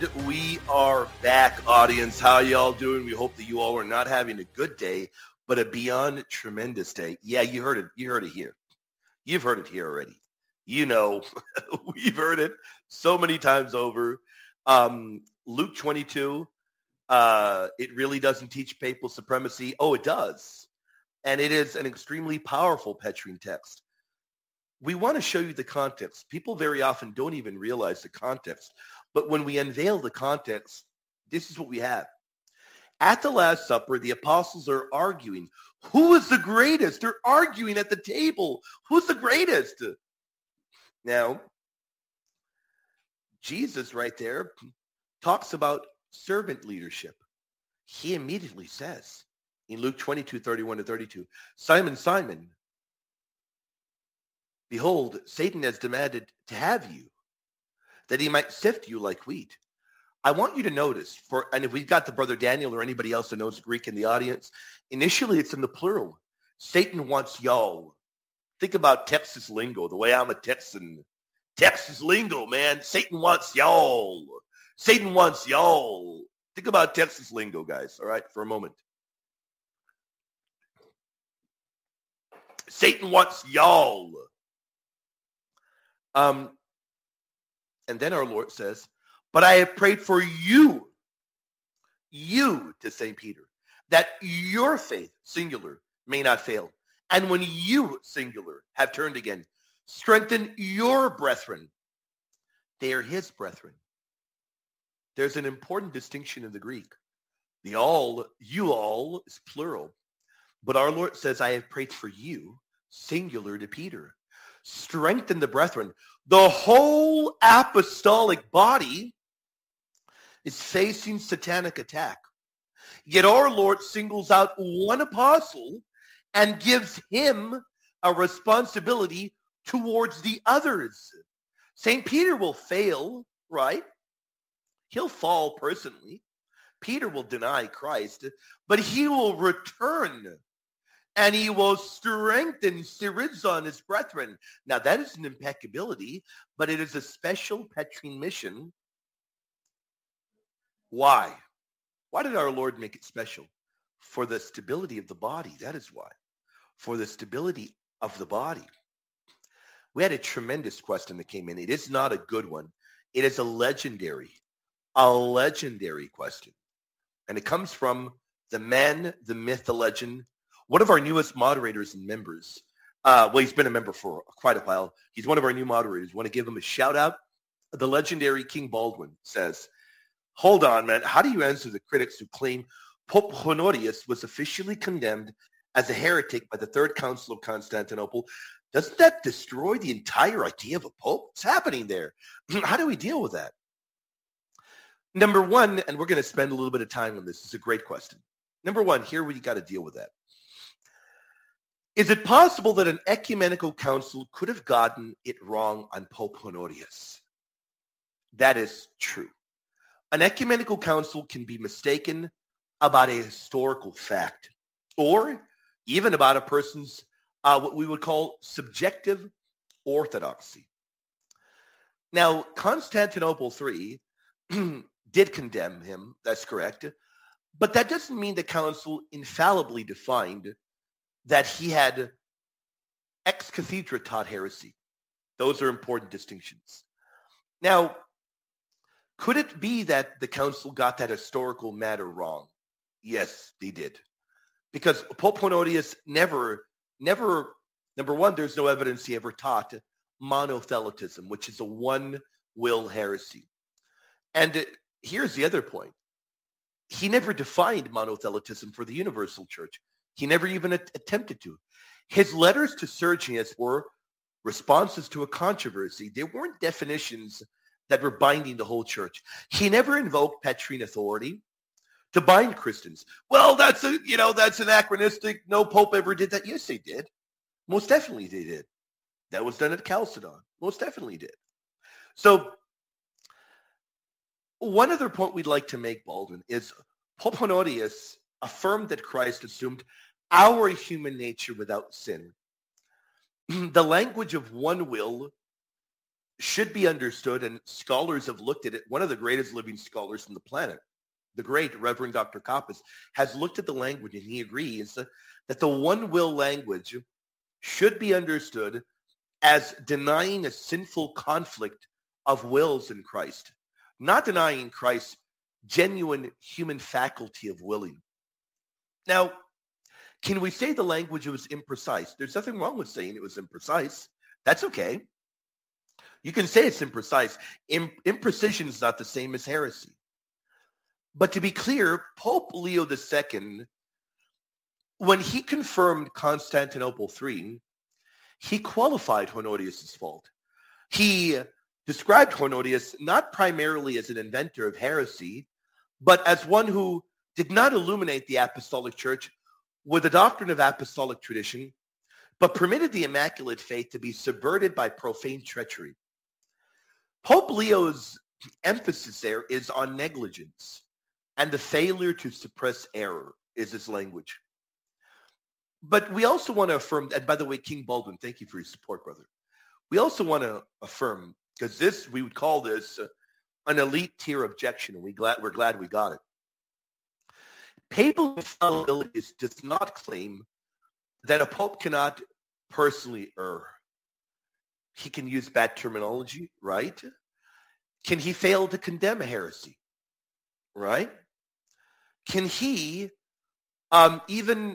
We are back, audience. How y'all doing? We hope that you all are not having a good day, but a beyond tremendous day. Yeah, you heard it. You heard it here. You've heard it here already. You know, we've heard it so many times over. Luke 22, it really doesn't teach papal supremacy. Oh, it does. And it is an extremely powerful Petrine text. We want to show you the context. People very often don't even realize the context. But when we unveil the context, this is what we have. At the Last Supper, the apostles are arguing. Who is the greatest? They're arguing at the table. Who's the greatest? Now, Jesus right there talks about servant leadership. He immediately says in Luke 22, 31 to 32, Simon, Simon, behold, Satan has demanded to have you, that he might sift you like wheat. I want you to notice, and if we've got the brother Daniel or anybody else that knows Greek in the audience, initially it's in the plural. Satan wants y'all. Think about Texas lingo, the way I'm a Texan. Texas lingo, man. Satan wants y'all. Satan wants y'all. Think about Texas lingo, guys, all right, for a moment. Satan wants y'all. And then our Lord says, but I have prayed for you to St. Peter, that your faith, singular, may not fail. And when you, singular, have turned again, strengthen your brethren. They are his brethren. There's an important distinction in the Greek. The all, you all, is plural. But our Lord says, I have prayed for you, singular to Peter. Strengthen the brethren. The whole apostolic body is facing satanic attack. Yet our Lord singles out one apostle and gives him a responsibility towards the others. St. Peter will fail, right? He'll fall personally. Peter will deny Christ, but he will return and he will strengthen Syriza, his brethren. Now that is an impeccability, but it is a special Petrine mission. Why? Why did our Lord make it special? For the stability of the body. That is why. For the stability of the body. We had a tremendous question that came in. It is not a good one. It is a legendary question. And it comes from the man, the myth, the legend, one of our newest moderators and members. Well, he's been a member for quite a while. He's one of our new moderators. Want to give him a shout out? The legendary King Baldwin says, hold on, man. How do you answer the critics who claim Pope Honorius was officially condemned as a heretic by the Third Council of Constantinople? Doesn't that destroy the entire idea of a pope? What's happening there? How do we deal with that? Number one, and we're going to spend a little bit of time on this. It's a great question. Number one, here we got to deal with that. Is it possible that an ecumenical council could have gotten it wrong on Pope Honorius? That is true. An ecumenical council can be mistaken about a historical fact or even about a person's what we would call subjective orthodoxy. Now, Constantinople III did condemn him. That's correct. But that doesn't mean the council infallibly defined that he had ex cathedra taught heresy. Those are important distinctions. Now, could it be that the council got that historical matter wrong? Yes, they did. Because Pope Honorius never, number one, there's no evidence he ever taught monothelitism, which is a one-will heresy. And here's the other point. He never defined monothelitism for the universal church. He never even attempted to. His letters to Sergius were responses to a controversy. They weren't definitions that were binding the whole church. He never invoked Petrine authority to bind Christians. Well, that's anachronistic. No pope ever did that. Yes, they did. Most definitely they did. That was done at Chalcedon. Most definitely did. So one other point we'd like to make, Baldwin, is Pope Honorius affirmed that Christ assumed our human nature without sin. The language of one will should be understood, and scholars have looked at it. One of the greatest living scholars on the planet, the great Reverend Dr. Kappas, has looked at the language, and he agrees that the one will language should be understood as denying a sinful conflict of wills in Christ, not denying Christ's genuine human faculty of willing. Now, can we say the language was imprecise? There's nothing wrong with saying it was imprecise. That's okay. You can say it's imprecise. Imprecision is not the same as heresy. But to be clear, Pope Leo II, when he confirmed Constantinople III, he qualified Honorius' fault. He described Honorius not primarily as an inventor of heresy, but as one who did not illuminate the apostolic church with the doctrine of apostolic tradition, but permitted the Immaculate Faith to be subverted by profane treachery. Pope Leo's emphasis there is on negligence, and the failure to suppress error is his language. But we also want to affirm, and by the way, King Baldwin, thank you for your support, brother. We also want to affirm, because we would call this an elite tier objection, and we're glad we got it. Papal infallibility does not claim that a pope cannot personally err. He can use bad terminology, right? Can he fail to condemn a heresy, right? Can he even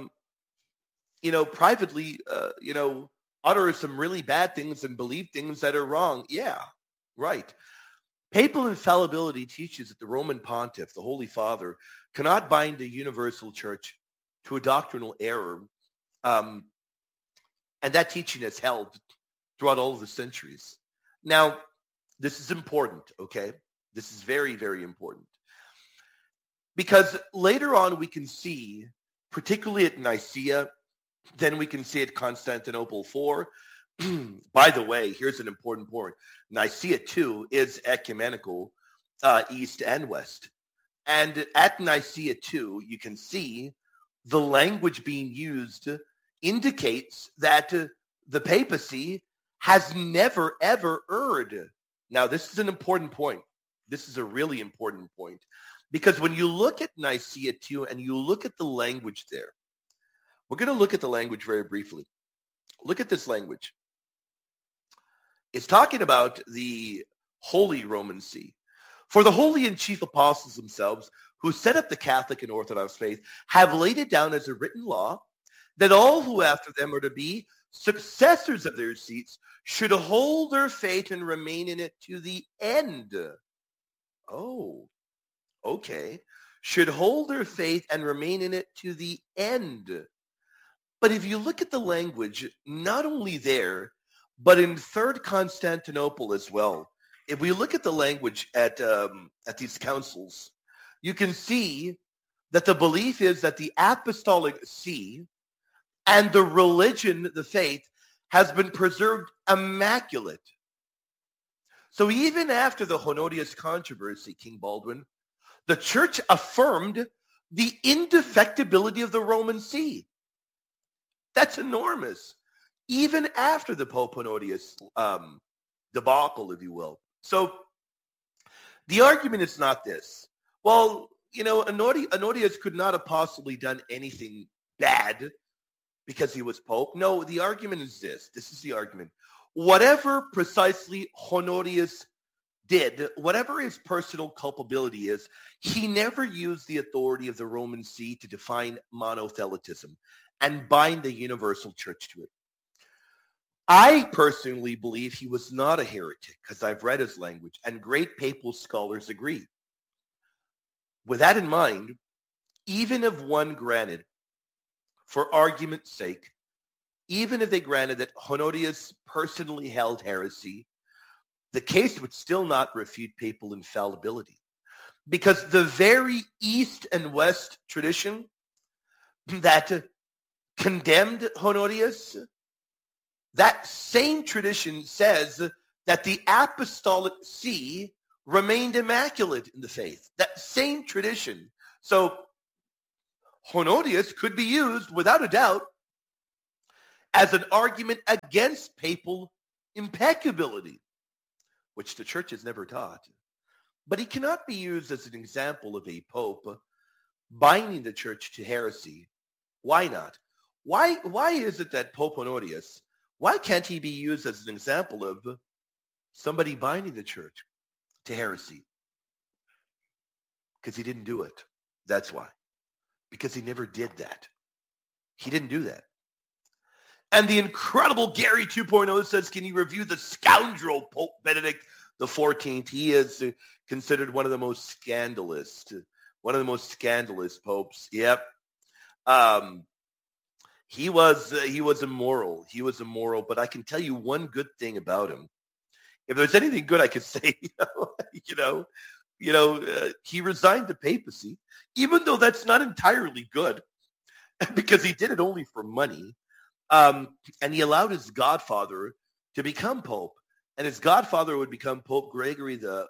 privately, utter some really bad things and believe things that are wrong? Yeah, right. Papal infallibility teaches that the Roman Pontiff, the Holy Father, cannot bind the universal church to a doctrinal error. And that teaching has held throughout all of the centuries. Now, this is important, okay? This is very, very important. Because later on we can see, particularly at Nicaea, then we can see at Constantinople IV. By the way, here's an important point. Nicaea II is ecumenical, east and west. And at Nicaea II, you can see the language being used indicates that the papacy has never, ever erred. Now, this is an important point. This is a really important point. Because when you look at Nicaea II and you look at the language there, we're going to look at the language very briefly. Look at this language. It's talking about the Holy Roman See. For the holy and chief apostles themselves, who set up the Catholic and Orthodox faith, have laid it down as a written law that all who after them are to be successors of their seats should hold their faith and remain in it to the end. Oh, okay. Should hold their faith and remain in it to the end. But if you look at the language, not only there, but in Third Constantinople as well, if we look at the language at these councils, you can see that the belief is that the apostolic see and the religion, the faith, has been preserved immaculate. So even after the Honorius controversy, King Baldwin, the church affirmed the indefectibility of the Roman See. That's enormous. Even after the Pope Honorius debacle, if you will. So the argument is not this. Well, Honorius could not have possibly done anything bad because he was Pope. No, the argument is this. This is the argument. Whatever precisely Honorius did, whatever his personal culpability is, he never used the authority of the Roman See to define monothelitism and bind the universal church to it. I personally believe he was not a heretic because I've read his language, and great papal scholars agree. With that in mind, even if one granted, for argument's sake, even if they granted that Honorius personally held heresy, the case would still not refute papal infallibility. Because the very East and West tradition that condemned Honorius, that same tradition says that the apostolic see remained immaculate in the faith. That same tradition. So Honorius could be used without a doubt as an argument against papal impeccability. which the church has never taught. But he cannot be used as an example of a pope binding the church to heresy. Why not? Why is it that Pope Honorius, why can't he be used as an example of somebody binding the church to heresy? Because he didn't do it. That's why. Because he never did that. He didn't do that. And the incredible Gary 2.0 says, can you review the scoundrel Pope Benedict the 14th? He is considered one of the most scandalous popes. Yep. He was immoral. He was immoral, but I can tell you one good thing about him. If there's anything good I could say, he resigned the papacy, even though that's not entirely good, because he did it only for money. And he allowed his godfather to become pope, and his godfather would become Pope Gregory the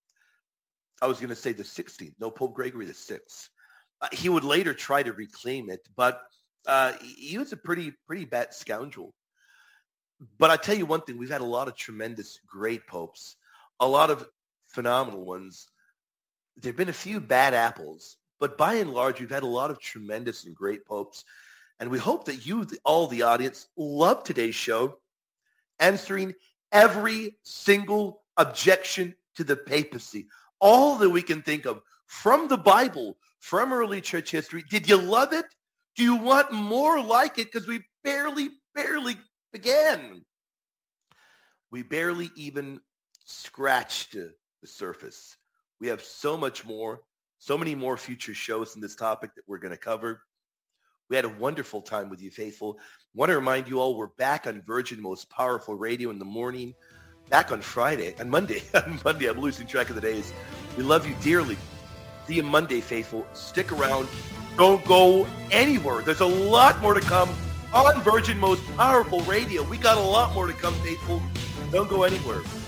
16th. No, Pope Gregory the 6th. He would later try to reclaim it, but he was a pretty bad scoundrel. But I tell you one thing, we've had a lot of tremendous, great popes, a lot of phenomenal ones. There have been a few bad apples, but by and large, we've had a lot of tremendous and great popes. And we hope that you, all the audience, love today's show, answering every single objection to the papacy, all that we can think of from the Bible, from early church history. Did you love it? Do you want more like it? Because we barely began. We barely even scratched the surface. We have so much more, so many more future shows in this topic that we're going to cover. We had a wonderful time with you, faithful. Want to remind you all, we're back on Virgin Most Powerful Radio in the morning, back on Friday, on Monday. On Monday, I'm losing track of the days. We love you dearly. See you Monday, faithful. Stick around. Don't go anywhere. There's a lot more to come on Virgin Most Powerful Radio. We got a lot more to come, faithful. Don't go anywhere.